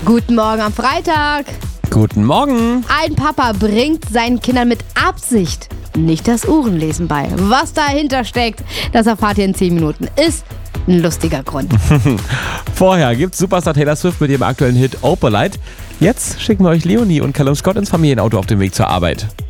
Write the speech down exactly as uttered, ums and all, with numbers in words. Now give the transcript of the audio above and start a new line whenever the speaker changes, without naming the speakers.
Guten Morgen am Freitag.
Guten Morgen.
Ein Papa bringt seinen Kindern mit Absicht nicht das Uhrenlesen bei. Was dahinter steckt, das erfahrt ihr in zehn Minuten. Ist ein lustiger Grund.
Vorher gibt's Superstar Taylor Swift mit ihrem aktuellen Hit Opalite. Jetzt schicken wir euch Leonie und Callum Scott ins Familienauto auf dem Weg zur Arbeit.